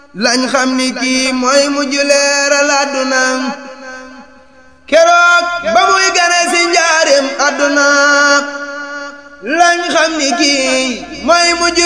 lañ xam ni kii mooy mujj leeral àdduna keroog ba muy gane si njaareem àdduna lañ xam ni kii mooy mujj